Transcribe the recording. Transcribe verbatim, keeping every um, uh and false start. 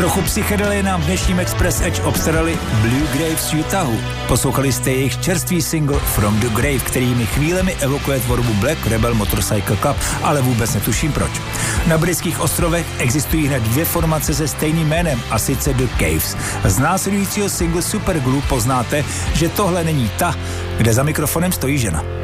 Trochu psychedelie nám v dnešním Express Edge obstarali Blue Grave z Utahu. Poslouchali jste jejich čerstvý single From the Grave, který mi chvílemi evokuje tvorbu Black Rebel Motorcycle Club, ale vůbec netuším proč. Na britských ostrovech existují hned dvě formace se stejným jménem, a sice The Caves. Z následujícího singlu Superglue poznáte, že tohle není ta, kde za mikrofonem stojí žena.